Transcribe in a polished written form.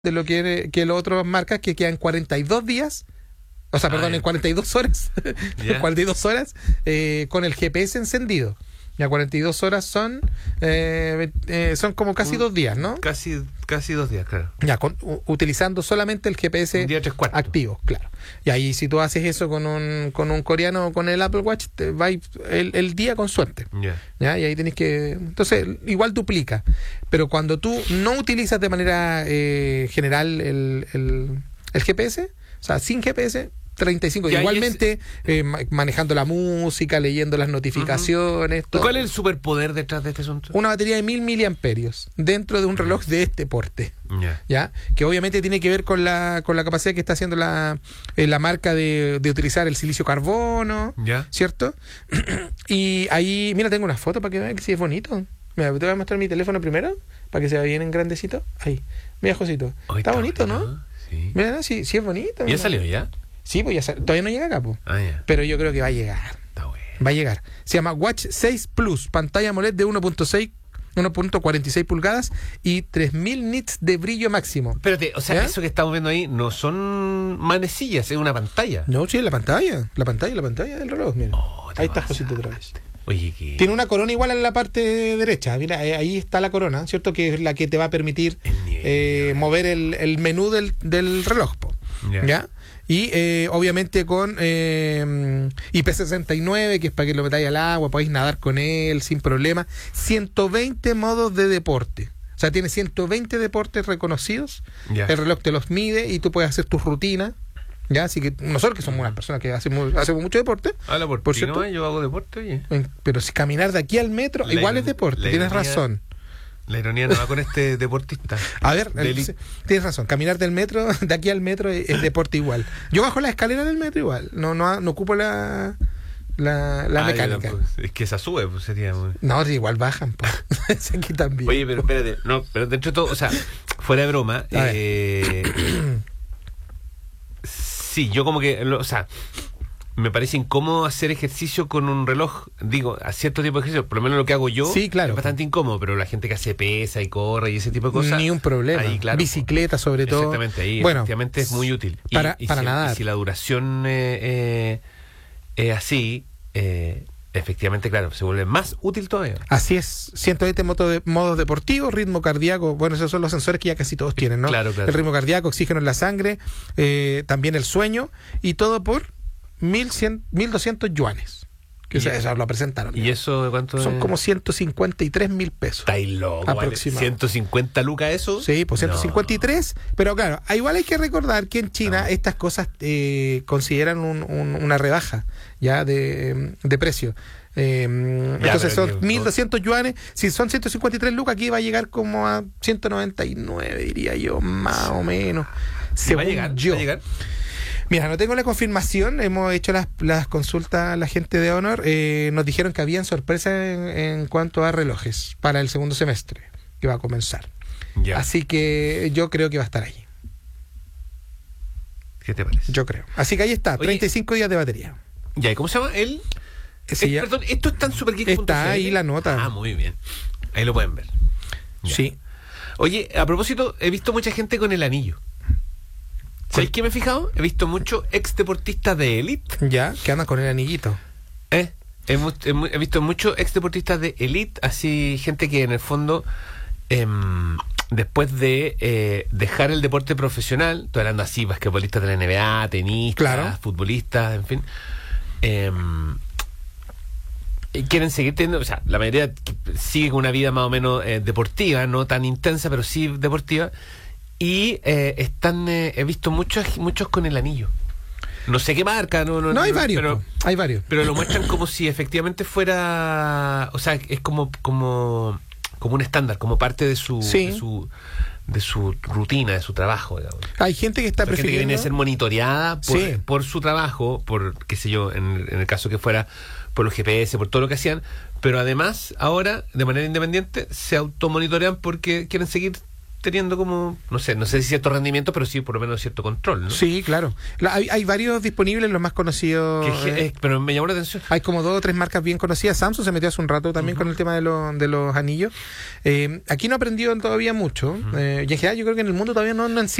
de lo que las otras marcas, que quedan 42 días, o sea, perdón, en 42 horas, Yeah. 42 horas con el GPS encendido. Ya 42 horas son como casi 2 días, ¿no? Casi 2 días, claro. Ya, utilizando solamente el GPS Un día 3/4. activo, claro. Y ahí si tú haces eso con un coreano o con el Apple Watch, te va el día con suerte. Yeah. ¿Ya? Y ahí tenés que... Entonces, igual duplica. Pero cuando tú no utilizas de manera general el GPS, o sea, sin GPS, 35. Ya, Igualmente, manejando la música, leyendo las notificaciones, todo. ¿Cuál es el superpoder detrás de este asunto? Una batería de 1000 miliamperios dentro de un reloj de este porte. Yeah. ¿Ya? Que obviamente tiene que ver con la capacidad que está haciendo la marca de utilizar el silicio carbono, Ya. ¿cierto? Y ahí, mira, tengo una foto para que vean que sí es bonito. Mira, te voy a mostrar mi teléfono primero, para que se vea bien en grandecito. Ahí, mira, Josito. Hoy Está bonito, bueno, ¿no? Sí. Mira, no, sí es bonito. ¿Ya mira. salió ya? Sí, pues todavía no llega acá, pues. Ah, ya. Pero yo creo que va a llegar. Está bueno. Va a llegar. Se llama Watch 6 Plus, pantalla AMOLED de 1.46 pulgadas y 3000 nits de brillo máximo. Espérate, o sea, ¿Ya? eso que estamos viendo ahí no son manecillas, es una pantalla. No, sí, la pantalla del reloj, mira. Oh, te ahí está pasaste. Josito otra vez. Oye, que... Tiene una corona igual en la parte derecha. Mira, ahí está la corona, ¿cierto? Que es la que te va a permitir mover el menú del reloj, po. Ya. ¿Ya? Y obviamente con IP69, que es para que lo metáis al agua, podéis nadar con él sin problema. 120 modos de deporte. O sea, tiene 120 deportes reconocidos. Ya. El reloj te los mide y tú puedes hacer tu rutina. ¿Ya? Así que nosotros, que somos unas personas que hacemos mucho deporte, Habla por por ti, cierto. ¿no? Yo hago deporte, oye. pero si caminar de aquí al metro, La igual iron- es deporte, la tienes ironía- razón. La ironía no va con este deportista. A ver, Deli- tienes razón, caminar del metro, de aquí al metro es deporte igual. Yo bajo la escalera del metro igual, no ocupo la mecánica. Pues, es que esa sube, pues sería muy... No, igual bajan, pues. Sé que también. Oye, pero espérate, no, pero dentro de todo, o sea, fuera de broma, A ver. sí, yo como que, o sea, me parece incómodo hacer ejercicio con un reloj, digo, a cierto tipo de ejercicio, por lo menos lo que hago yo, Sí, claro. es bastante incómodo, pero la gente que hace pesa y corre y ese tipo de cosas, Ni un problema. ahí, claro, Bicicleta, sobre todo. exactamente, ahí Bueno, efectivamente es muy útil. para si, nadar. Y si la duración es así, efectivamente, claro, se vuelve más útil todavía. Así es, 120 modos deportivos, ritmo cardíaco, bueno, esos son los sensores que ya casi todos tienen, ¿no? Claro, claro. El ritmo cardíaco, oxígeno en la sangre, también el sueño, y todo por 1.200 yuanes. Que eso lo presentaron. ¿Y eso de cuánto Son es? como 153.000 pesos. Estáis loco, ¿vale? Aproximado. 150 lucas eso. Sí, pues 153, pero claro, igual hay que recordar que en China estas cosas consideran una rebaja ya de precio. Entonces pero son que- 1.200 yuanes, si son 153 lucas, aquí va a llegar como a 199, diría yo, más o menos. Sí, va a Según llegar, yo. va a llegar. Mira, no tengo la confirmación, hemos hecho las consultas a la gente de Honor, nos dijeron que habían sorpresas en cuanto a relojes para el segundo semestre, que va a comenzar. Ya. Así que yo creo que va a estar ahí, ¿Qué te parece? yo creo. Así que ahí está, Oye, 35 días de batería. Ya, ¿y cómo se llama? Él. Sí, ya. Perdón, esto está en supergeek.cl. Está ahí la nota. Ah, muy bien. Ahí lo pueden ver. Ya. Sí. Oye, a propósito, he visto mucha gente con el anillo. ¿Sabéis qué me he fijado? He visto muchos ex deportistas de élite. Ya, que andan con el anillito. He visto muchos ex deportistas de élite, así gente que en el fondo, después de dejar el deporte profesional, estoy hablando así, basquetbolistas de la NBA, tenistas, Claro. futbolistas, en fin, quieren seguir teniendo, o sea, la mayoría sigue con una vida más o menos deportiva, no tan intensa, pero sí deportiva, y he visto muchos con el anillo. No sé qué marca, No, hay varios. pero, Hay varios. pero lo muestran como si efectivamente fuera, o sea, es como un estándar, como parte de su Sí. de su rutina, de su trabajo, digamos. Hay gente que está Hay gente que prefiriendo. viene a ser monitoreada Sí. por su trabajo, por, qué sé yo, en el caso que fuera por los GPS, por todo lo que hacían, pero además ahora, de manera independiente, se automonitorean porque quieren seguir teniendo como, no sé si cierto rendimiento, pero sí por lo menos cierto control, ¿no? Sí, claro. Hay varios disponibles, los más conocidos. Pero me llamó la atención. Hay como 2 o 3 marcas bien conocidas. Samsung se metió hace un rato también con el tema de los anillos. Aquí no ha aprendido todavía mucho. Y en general yo creo que en el mundo todavía no han